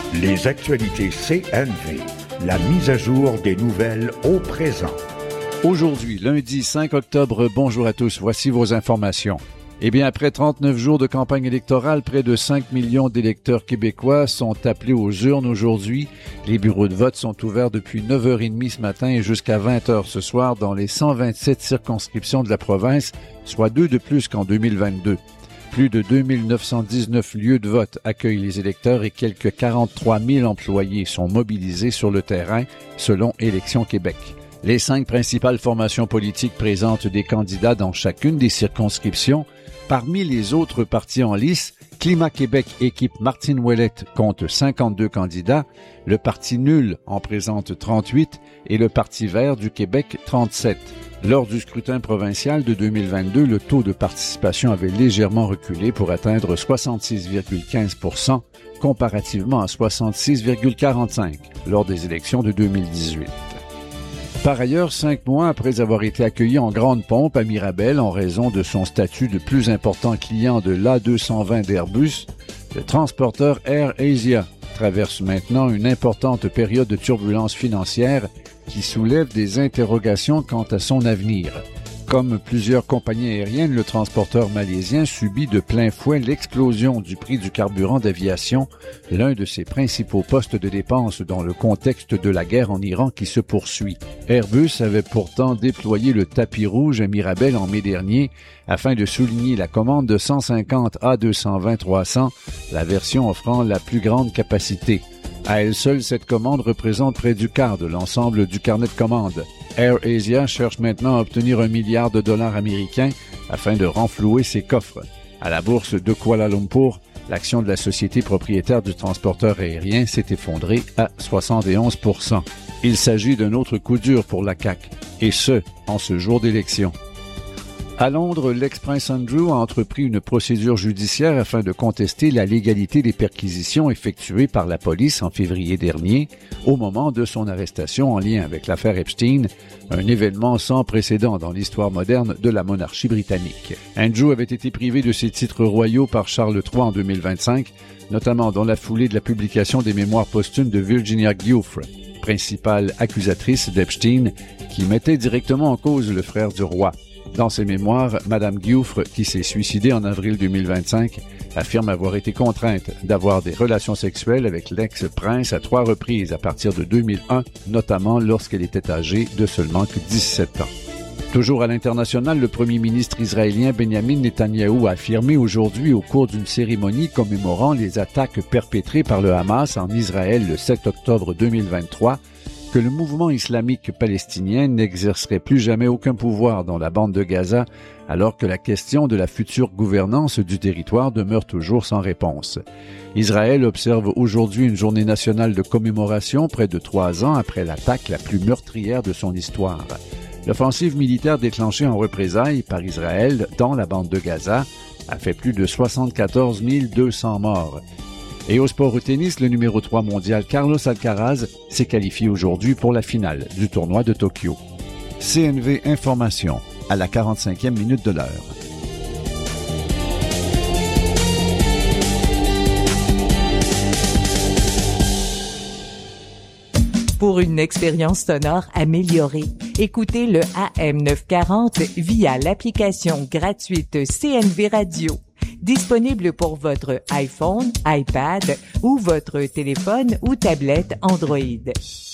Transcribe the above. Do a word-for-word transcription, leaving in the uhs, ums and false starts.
Les actualités C N V, la mise à jour des nouvelles au présent. Aujourd'hui, lundi cinq octobre, bonjour à tous, voici vos informations. Eh bien, après trente-neuf jours de campagne électorale, près de cinq millions d'électeurs québécois sont appelés aux urnes aujourd'hui. Les bureaux de vote sont ouverts depuis neuf heures trente ce matin et jusqu'à vingt heures ce soir dans les cent vingt-sept circonscriptions de la province, soit deux de plus qu'en deux mille vingt-deux. Plus de deux mille neuf cent dix-neuf lieux de vote accueillent les électeurs et quelques quarante-trois mille employés sont mobilisés sur le terrain, selon Élections Québec. Les cinq principales formations politiques présentent des candidats dans chacune des circonscriptions. Parmi les autres partis en lice, Climat Québec équipe Martine Ouellette compte cinquante-deux candidats, le Parti nul en présente trente-huit et le Parti vert du Québec trente-sept. Lors du scrutin provincial de deux mille vingt-deux, le taux de participation avait légèrement reculé pour atteindre soixante-six virgule quinze pour cent comparativement à soixante-six virgule quarante-cinq lors des élections de deux mille dix-huit. Par ailleurs, cinq mois après avoir été accueilli en grande pompe à Mirabel en raison de son statut de plus important client de l'A deux cent vingt d'Airbus, le transporteur AirAsia traverse maintenant une importante période de turbulence financière qui soulève des interrogations quant à son avenir. Comme plusieurs compagnies aériennes, le transporteur malaisien subit de plein fouet l'explosion du prix du carburant d'aviation, l'un de ses principaux postes de dépenses dans le contexte de la guerre en Iran qui se poursuit. Airbus avait pourtant déployé le tapis rouge à Mirabel en mai dernier afin de souligner la commande de cent cinquante A deux cent vingt trois cents, la version offrant la plus grande capacité. À elle seule, cette commande représente près du quart de l'ensemble du carnet de commandes. AirAsia cherche maintenant à obtenir un milliard de dollars américains afin de renflouer ses coffres. À la bourse de Kuala Lumpur, l'action de la société propriétaire du transporteur aérien s'est effondrée à soixante et onze pour cent. Il s'agit d'un autre coup dur pour la C A Q, et ce, en ce jour d'élection. À Londres, l'ex-prince Andrew a entrepris une procédure judiciaire afin de contester la légalité des perquisitions effectuées par la police en février dernier, au moment de son arrestation en lien avec l'affaire Epstein, un événement sans précédent dans l'histoire moderne de la monarchie britannique. Andrew avait été privé de ses titres royaux par Charles trois en deux mille vingt-cinq, notamment dans la foulée de la publication des mémoires posthumes de Virginia Giuffre, principale accusatrice d'Epstein, qui mettait directement en cause le frère du roi. Dans ses mémoires, Madame Giuffre, qui s'est suicidée en avril deux mille vingt-cinq, affirme avoir été contrainte d'avoir des relations sexuelles avec l'ex-prince à trois reprises à partir de deux mille un, notamment lorsqu'elle était âgée de seulement que dix-sept ans. Toujours à l'international, le premier ministre israélien Benjamin Netanyahou a affirmé aujourd'hui au cours d'une cérémonie commémorant les attaques perpétrées par le Hamas en Israël le sept octobre deux mille vingt-trois que le mouvement islamique palestinien n'exercerait plus jamais aucun pouvoir dans la bande de Gaza, alors que la question de la future gouvernance du territoire demeure toujours sans réponse. Israël observe aujourd'hui une journée nationale de commémoration près de trois ans après l'attaque la plus meurtrière de son histoire. L'offensive militaire déclenchée en représailles par Israël dans la bande de Gaza a fait plus de soixante-quatorze mille deux cents morts. Et au sport au tennis, le numéro trois mondial Carlos Alcaraz s'est qualifié aujourd'hui pour la finale du tournoi de Tokyo. C N V Information, à la quarante-cinquième minute de l'heure. Pour une expérience sonore améliorée, écoutez le A M neuf cent quarante via l'application gratuite C N V Radio. Disponible pour votre iPhone, iPad ou votre téléphone ou tablette Android.